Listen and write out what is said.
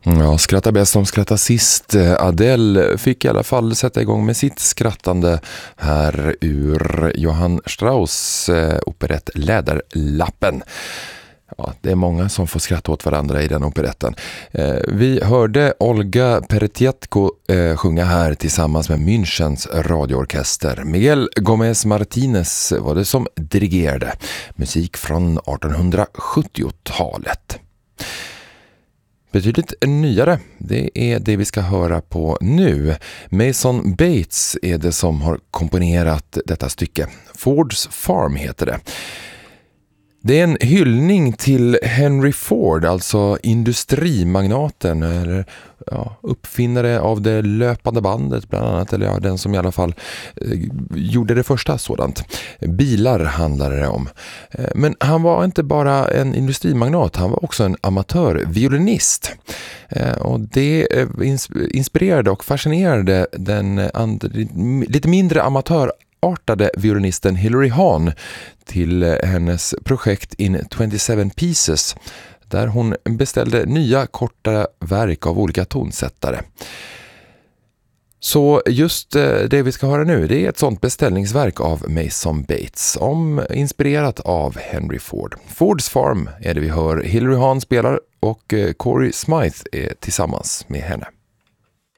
Ja, skratta bäst som skrattar sist. Adele fick i alla fall sätta igång med sitt skrattande här ur Johann Strauss operett Läderlappen. Ja, det är många som får skratta åt varandra i den operetten. Vi hörde Olga Peretjatko sjunga här tillsammans med Münchens radioorkester. Miguel Gómez Martínez var det som dirigerade. Musik från 1870-talet. Betydligt nyare, det är det vi ska höra på nu. Mason Bates är det som har komponerat detta stycke. Fords Farm heter det. Det är en hyllning till Henry Ford, alltså industrimagnaten eller uppfinnare av det löpande bandet bland annat, eller den som i alla fall gjorde det första sådant. Bilar handlade det om. Men han var inte bara en industrimagnat, han var också en amatörviolinist. Och det inspirerade och fascinerade den lite mindre amatörartade violinisten Hilary Hahn till hennes projekt In 27 Pieces, där hon beställde nya korta verk av olika tonsättare. Så just det vi ska höra nu, det är ett sånt beställningsverk av Mason Bates, inspirerat av Henry Ford. Fords Farm är det vi hör. Hilary Hahn spelar och Corey Smythe är tillsammans med henne.